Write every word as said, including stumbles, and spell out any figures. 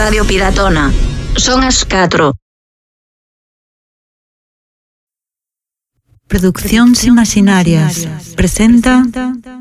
Radio Piratona. Son as catro. Produccións Imaginarias presenta